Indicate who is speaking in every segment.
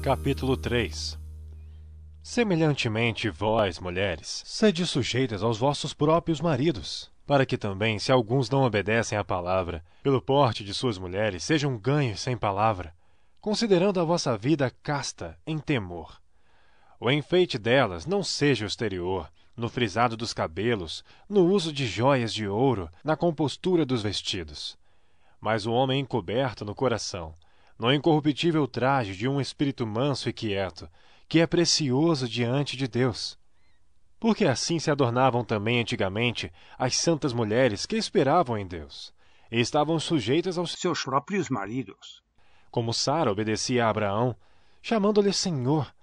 Speaker 1: Capítulo 3. Semelhantemente, vós, mulheres, sede sujeitas aos vossos próprios maridos, para que também, se alguns não obedecem à palavra, pelo porte de suas mulheres sejam ganhos sem palavra, considerando a vossa vida casta em temor. O enfeite delas não seja o exterior, no frisado dos cabelos, no uso de joias de ouro, na compostura dos vestidos, mas o homem encoberto no coração, no incorruptível traje de um espírito manso e quieto, que é precioso diante de Deus. Porque assim se adornavam também antigamente as santas mulheres que esperavam em Deus, e estavam sujeitas aos
Speaker 2: seus próprios maridos.
Speaker 1: Como Sara obedecia a Abraão, chamando-lhe Senhor,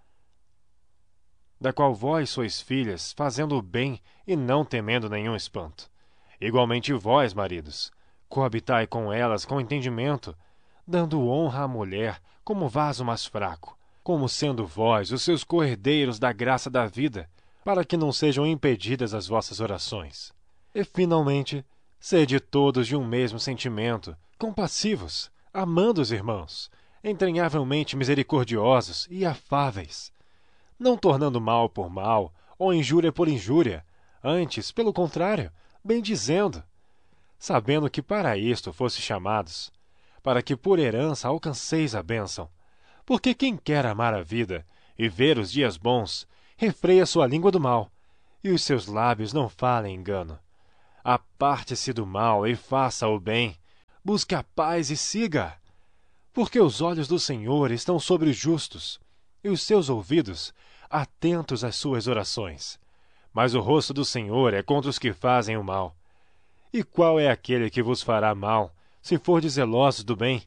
Speaker 1: da qual vós sois filhas, fazendo o bem e não temendo nenhum espanto. Igualmente vós, maridos, coabitai com elas com entendimento, dando honra à mulher como vaso mais fraco, como sendo vós os seus coerdeiros da graça da vida, para que não sejam impedidas as vossas orações. E, finalmente, sede todos de um mesmo sentimento, compassivos, amando os irmãos, entranhavelmente misericordiosos e afáveis, não tornando mal por mal, ou injúria por injúria, antes, pelo contrário, bendizendo, sabendo que para isto fosse chamados, para que por herança alcanceis a bênção. Porque quem quer amar a vida e ver os dias bons, refreia sua língua do mal, e os seus lábios não falem engano. Aparte-se do mal e faça o bem, busque a paz e siga. Porque os olhos do Senhor estão sobre os justos, e os seus ouvidos atentos às suas orações. Mas o rosto do Senhor é contra os que fazem o mal. E qual é aquele que vos fará mal, se fordes zelosos do bem?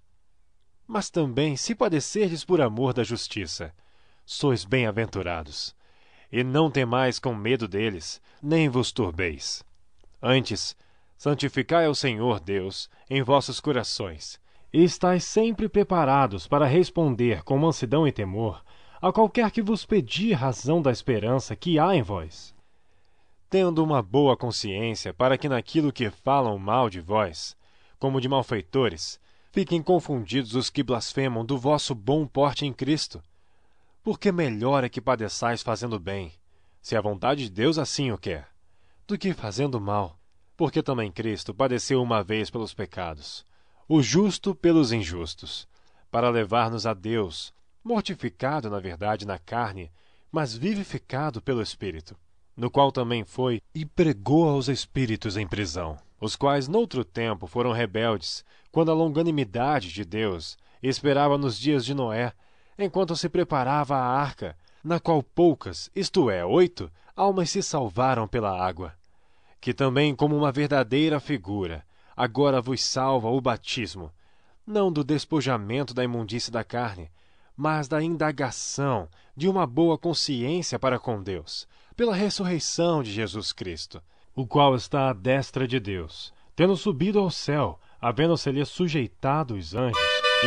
Speaker 1: Mas também, se padecerdes por amor da justiça, sois bem-aventurados. E não temais com medo deles, nem vos turbeis. Antes, santificai ao Senhor Deus em vossos corações, e estais sempre preparados para responder com mansidão e temor a qualquer que vos pedir razão da esperança que há em vós, tendo uma boa consciência para que naquilo que falam mal de vós, como de malfeitores, fiquem confundidos os que blasfemam do vosso bom porte em Cristo. Porque melhor é que padeçais fazendo bem, se a vontade de Deus assim o quer, do que fazendo mal, porque também Cristo padeceu uma vez pelos pecados, o justo pelos injustos, para levar-nos a Deus, mortificado na verdade na carne, mas vivificado pelo Espírito, no qual também foi e pregou aos espíritos em prisão, os quais noutro tempo foram rebeldes, quando a longanimidade de Deus esperava nos dias de Noé, enquanto se preparava a arca, na qual poucas, isto é, 8, almas se salvaram pela água. Que também, como uma verdadeira figura, agora vos salva o batismo, não do despojamento da imundície da carne, mas da indagação de uma boa consciência para com Deus, pela ressurreição de Jesus Cristo, o qual está à destra de Deus, tendo subido ao céu, havendo-se-lhe sujeitado os anjos,